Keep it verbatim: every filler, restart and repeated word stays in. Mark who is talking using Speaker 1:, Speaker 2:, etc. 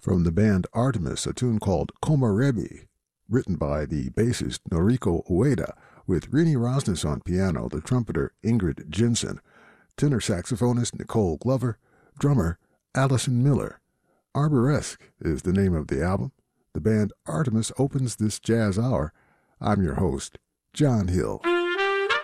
Speaker 1: From the band Artemis, a tune called Komarebi, written by the bassist Noriko Ueda, with Rini Rosnes on piano, the trumpeter Ingrid Jensen, tenor saxophonist Nicole Glover, drummer Allison Miller. Arboresque is the name of the album. The band Artemis opens this jazz hour. I'm your host, John Hill.